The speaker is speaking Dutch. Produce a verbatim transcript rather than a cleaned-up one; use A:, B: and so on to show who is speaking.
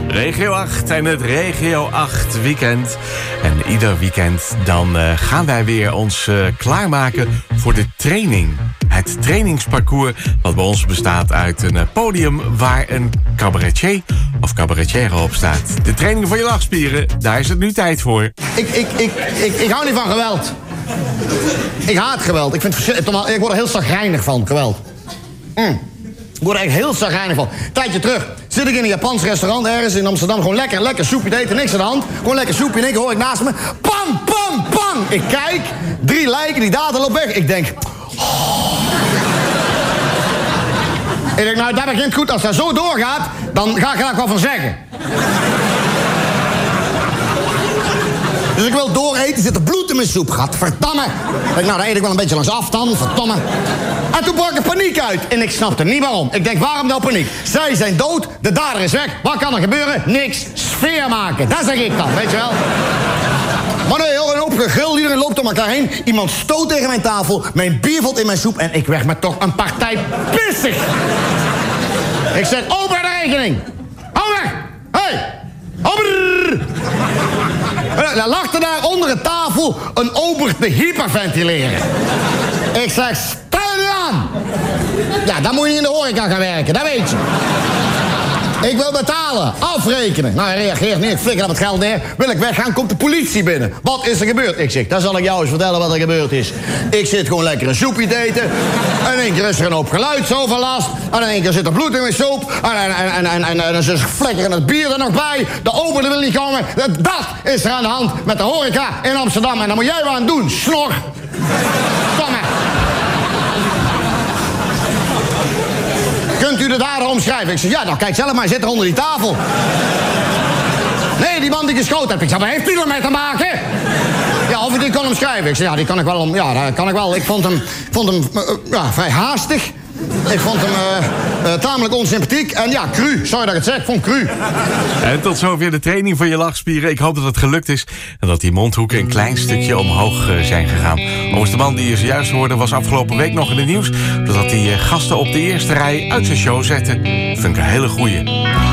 A: Regio acht en het Regio acht weekend. En ieder weekend dan uh, gaan wij weer ons uh, klaarmaken voor de training. Het trainingsparcours wat bij ons bestaat uit een uh, podium waar een cabaretier of cabaretière op staat. De training voor je lachspieren, daar is het nu tijd voor.
B: Ik, ik, ik, ik, ik hou niet van geweld. Ik haat geweld. Ik, vind het, ik word er heel chagrijnig van, geweld. Mm. Ik word er echt heel chagrijnig van. Een tijdje terug zit ik in een Japans restaurant ergens in Amsterdam. Gewoon lekker, lekker soepje eten, niks aan de hand. Gewoon lekker soepje. In één keer hoor ik naast me. Pam, pam, pam. Ik kijk, drie lijken, die data loopt weg. Ik denk... Oh. Ik denk, nou, dat begint goed. Als dat zo doorgaat, dan ga ik er wel van zeggen. Dus ik wil dooreten, zit er bloed in mijn soep. Gadverdamme. Ik denk, nou, dan eet ik wel een beetje langs afstand. Verdamme. En toen brak er paniek uit. En ik snapte niet waarom. Ik denk, waarom nou paniek? Zij zijn dood, de dader is weg. Wat kan er gebeuren? Niks. Sfeer maken. Dat zeg ik dan, weet je wel. Maar nee, hoor, een hoop gegil. Iedereen loopt om elkaar heen. Iemand stoot tegen mijn tafel. Mijn bier valt in mijn soep. En ik werd me toch een partij pissig. Ik zeg, open de rekening. Hou weg. Hé. Hey. Ober. Dan lag er daar onder de tafel een ober te hyperventileren. Ik zeg, stel je aan. Ja, dan moet je niet in de horeca gaan werken, dat weet je. Ik wil betalen, afrekenen. Nou, hij reageert niet, ik flikker op het geld neer. Wil ik weggaan, komt de politie binnen. Wat is er gebeurd? Ik zeg, dan zal ik jou eens vertellen wat er gebeurd is. Ik zit gewoon lekker een soepje te eten. En in één keer is er een hoop geluidsoverlast. En in één keer zit er bloed in mijn soep. En, en, en, en, en, en dan is flikkeren het bier er nog bij. De ober wil niet komen. Dat is er aan de hand met de horeca in Amsterdam. En dan moet jij wat aan doen, snor. Kom maar. Kunt u de dader omschrijven? Ik zeg, ja, nou kijk zelf maar, hij zit er onder die tafel. Nee, die man die geschoten heeft. Ik zeg, maar heeft u ermee te maken? Ja, of ik die kan omschrijven. Ik zeg, ja, die kan ik wel om. Ja, dat kan ik wel. Ik vond hem, vond hem uh, ja, vrij haastig. Ik vond hem uh, uh, tamelijk onsympathiek. En ja, cru. Sorry dat ik het zeg, ik vond cru.
A: En tot zover de training voor je lachspieren. Ik hoop dat het gelukt is. En dat die mondhoeken een klein stukje omhoog uh, zijn gegaan. Overigens, de man die je zojuist hoorde was afgelopen week nog in het nieuws. Doordat hij uh, gasten op de eerste rij uit zijn show zette. Vind ik een hele goeie.